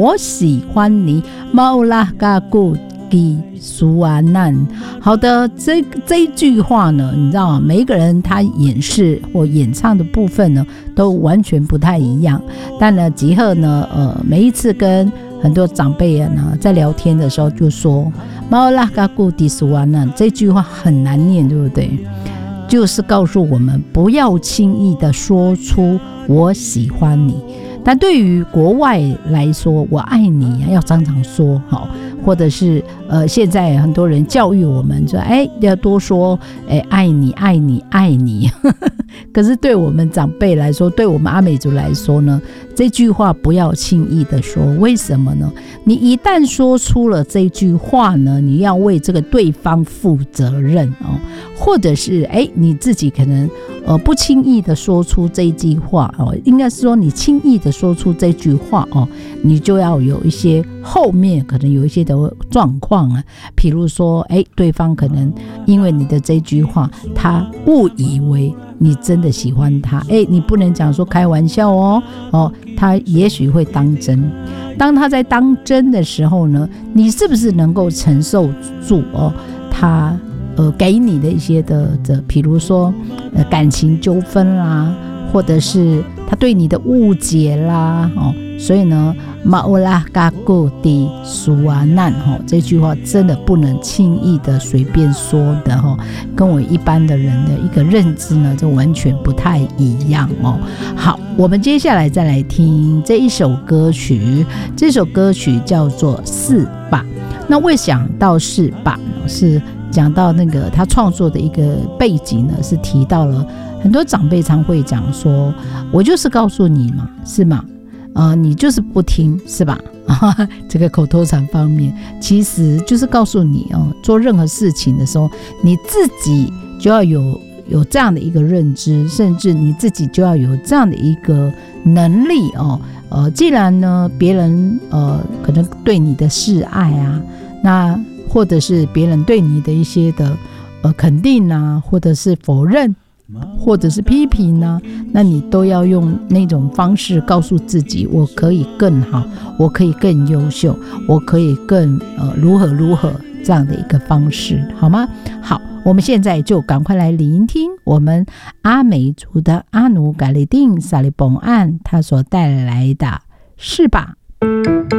我喜欢你，猫拉嘎古吉苏阿难。好的，这一句话呢，你知道每一个人他演示或演唱的部分呢，都完全不太一样。但呢，吉赫呢，每一次跟很多长辈呢在聊天的时候就说猫拉嘎古吉苏阿难，这句话很难念，对不对？就是告诉我们不要轻易的说出我喜欢你。但对于国外来说，我爱你要常常说，或者是现在很多人教育我们说，要多说爱你爱你爱你可是对我们长辈来说，对我们阿美族来说呢，这句话不要轻易的说。为什么呢？你一旦说出了这句话呢，你要为这个对方负责任或者是你自己可能不轻易的说出这一句话应该是说你轻易的说出这句话你就要有一些后面可能有一些的状况啊，比如说对方可能因为你的这句话，他误以为你真的喜欢他，你不能讲说开玩笑他也许会当真。当他在当真的时候呢，你是不是能够承受住他给你的一些的比如说感情纠纷啦，或者是他对你的误解啦所以呢，马乌拉嘎古迪苏阿难这句话真的不能轻易的随便说的跟我一般的人的一个认知呢，就完全不太一样好，我们接下来再来听这一首歌曲，这首歌曲叫做四把。那为想到四把呢，是讲到那个他创作的一个背景呢，是提到了很多长辈常会讲说，我就是告诉你嘛，是吗？你就是不听，是吧？这个口头禅方面，其实就是告诉你做任何事情的时候，你自己就要有这样的一个认知，甚至你自己就要有这样的一个能力既然呢别人可能对你的示爱啊，那或者是别人对你的一些的肯定啊，或者是否认，或者是批评啊，那你都要用那种方式告诉自己，我可以更好，我可以更优秀，我可以更如何这样的一个方式，好吗？好，我们现在就赶快来聆听我们阿美族的阿努嘎里丁萨利崩案他所带来的是吧。